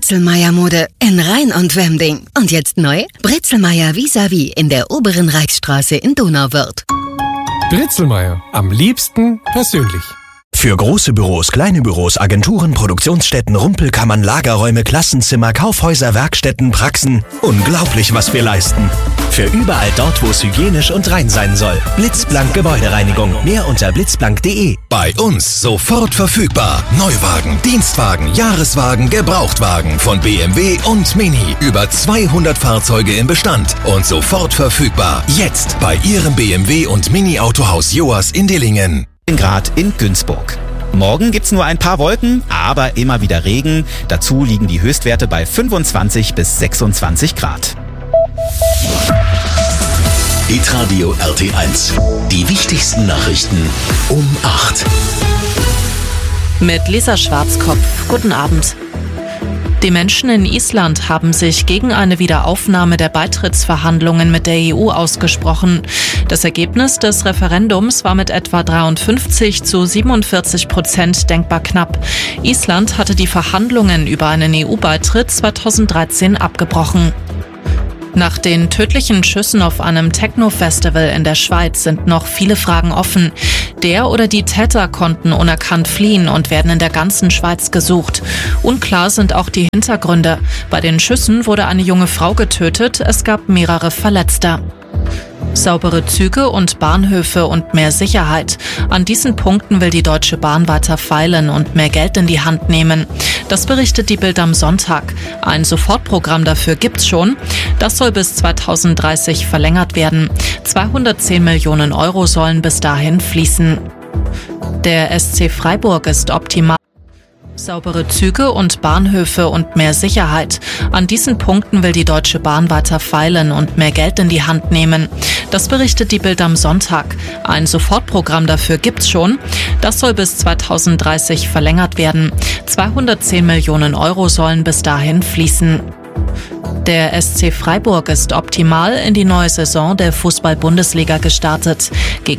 Brezelmeier-Mode in Rhein und Wemding. Und jetzt neu? Brezelmeier vis-à-vis in der Oberen Reichsstraße in Donauwörth. Brezelmeier, am liebsten persönlich. Für große Büros, kleine Büros, Agenturen, Produktionsstätten, Rumpelkammern, Lagerräume, Klassenzimmer, Kaufhäuser, Werkstätten, Praxen. Unglaublich, was wir leisten. Für überall dort, wo es hygienisch und rein sein soll. Blitzblank Gebäudereinigung. Mehr unter blitzblank.de. Bei uns sofort verfügbar. Neuwagen, Dienstwagen, Jahreswagen, Gebrauchtwagen von BMW und Mini. Über 200 Fahrzeuge im Bestand und sofort verfügbar. Jetzt bei Ihrem BMW und Mini Autohaus Joas in Dillingen. Grad in Günzburg. Morgen gibt's nur ein paar Wolken, aber immer wieder Regen. Dazu liegen die Höchstwerte bei 25 bis 26 Grad. Hitradio RT1. Die wichtigsten Nachrichten um 8. Mit Lisa Schwarzkopf. Guten Abend. Die Menschen in Island haben sich gegen eine Wiederaufnahme der Beitrittsverhandlungen mit der EU ausgesprochen. Das Ergebnis des Referendums war mit etwa 53-47% denkbar knapp. Island hatte die Verhandlungen über einen EU-Beitritt 2013 abgebrochen. Nach den tödlichen Schüssen auf einem Techno-Festival in der Schweiz sind noch viele Fragen offen. Der oder die Täter konnten unerkannt fliehen und werden in der ganzen Schweiz gesucht. Unklar sind auch die Hintergründe. Bei den Schüssen wurde eine junge Frau getötet, es gab mehrere Verletzte. Saubere Züge und Bahnhöfe und mehr Sicherheit. An diesen Punkten will die Deutsche Bahn weiter feilen und mehr Geld in die Hand nehmen. Das berichtet die Bild am Sonntag. Ein Sofortprogramm dafür gibt's schon. Das soll bis 2030 verlängert werden. 210 Millionen Euro sollen bis dahin fließen. Der SC Freiburg ist optimal. Saubere Züge und Bahnhöfe und mehr Sicherheit. An diesen Punkten will die Deutsche Bahn weiter feilen und mehr Geld in die Hand nehmen. Das berichtet die Bild am Sonntag. Ein Sofortprogramm dafür gibt's schon. Das soll bis 2030 verlängert werden. 210 Millionen Euro sollen bis dahin fließen. Der SC Freiburg ist optimal in die neue Saison der Fußball-Bundesliga gestartet. Gegen